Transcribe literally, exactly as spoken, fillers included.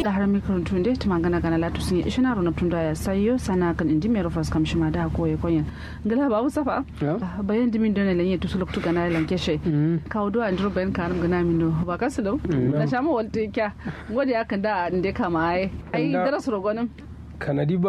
da har mikron tunde tuma gana gana latu sun yi ishina rona tunda ya sayo sana kan indi mero fas kam shima da ko ye koyen ngala babu safa bayan dimin dona lenye to suluk tuga na lan keshe kawo do andro ben karam gana min do ba kasu do da shama walte kya ngodi akan da inde kama ai ai darasu rogonin kanadi ba